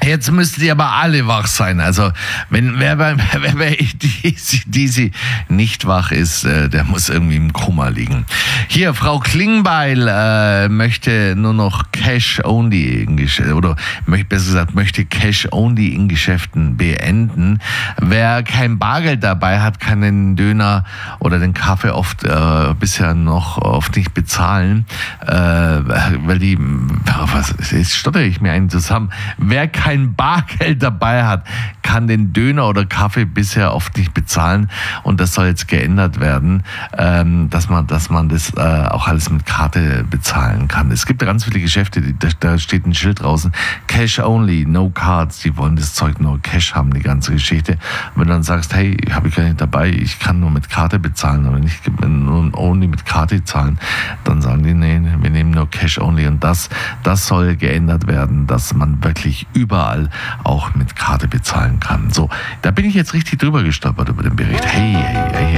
Jetzt müssten die aber alle wach sein. Also wer bei Easy nicht wach ist, der muss irgendwie im Koma liegen. Hier, Frau Klingbeil möchte nur noch Cash-Only möchte Cash-Only in Geschäften beenden. Wer kein Bargeld dabei hat, kann den Döner oder den Kaffee oft bisher noch oft nicht bezahlen, weil jetzt stottere ich mir einen zusammen. Wer kein Bargeld dabei hat, kann den Döner oder Kaffee bisher oft nicht bezahlen, und das soll jetzt geändert werden, dass man das auch alles mit Karte bezahlen kann. Es gibt ganz viele Geschäfte, da steht ein Schild draußen, Cash only, no cards, die wollen das Zeug nur Cash haben, die ganze Geschichte. Und wenn du dann sagst, hey, habe ich gar nicht dabei, ich kann nur mit Karte bezahlen, aber nicht nur only mit Karte zahlen, dann sagen die, nee, wir nehmen nur Cash only, und das soll geändert werden, dass man wirklich überall auch mit Karte bezahlen kann. So, da bin ich jetzt richtig drüber gestolpert über den Bericht. Hey.